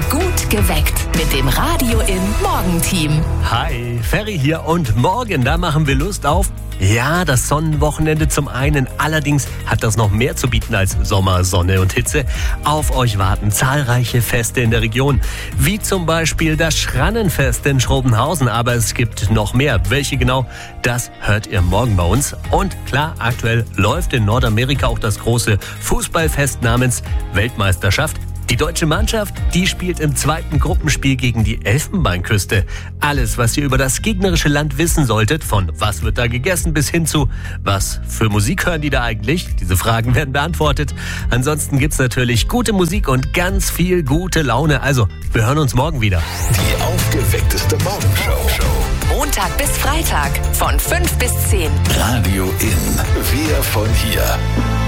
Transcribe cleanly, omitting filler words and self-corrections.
Gut geweckt mit dem Radio im Morgenteam. Hi, Ferry hier und morgen, da machen wir Lust auf, ja, das Sonnenwochenende zum einen. Allerdings hat das noch mehr zu bieten als Sommer, Sonne und Hitze. Auf euch warten zahlreiche Feste in der Region, wie zum Beispiel das Schrannenfest in Schrobenhausen. Aber es gibt noch mehr. Welche genau, das hört ihr morgen bei uns. Und klar, aktuell läuft in Nordamerika auch das große Fußballfest namens Weltmeisterschaft. Die deutsche Mannschaft, die spielt im zweiten Gruppenspiel gegen die Elfenbeinküste. Alles, was ihr über das gegnerische Land wissen solltet, von was wird da gegessen bis hin zu was für Musik hören die da eigentlich? Diese Fragen werden beantwortet. Ansonsten gibt's natürlich gute Musik und ganz viel gute Laune. Also, wir hören uns morgen wieder. Die aufgeweckteste Morgenshow. Montag bis Freitag von 5 bis 10. Radio in. Wir von hier.